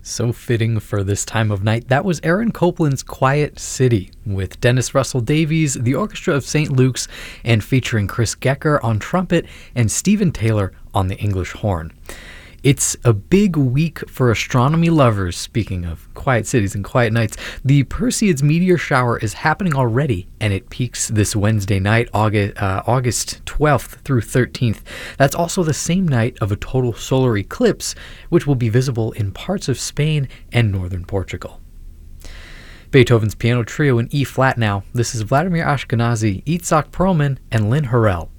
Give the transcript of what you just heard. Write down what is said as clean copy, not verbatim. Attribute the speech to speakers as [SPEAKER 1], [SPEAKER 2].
[SPEAKER 1] So fitting for this time of night. That was Aaron Copland's Quiet City with Dennis Russell Davies, the Orchestra of St. Luke's, and featuring Chris Gecker on trumpet and Stephen Taylor on the English horn. It's a big week for astronomy lovers. Speaking of quiet cities and quiet nights, the Perseids meteor shower is happening already, and it peaks this Wednesday night, August 12th through 13th. That's also the same night of a total solar eclipse, which will be visible in parts of Spain and northern Portugal. Beethoven's Piano Trio in E-flat now. This is Vladimir Ashkenazy, Itzhak Perlman, and Lynn Harrell.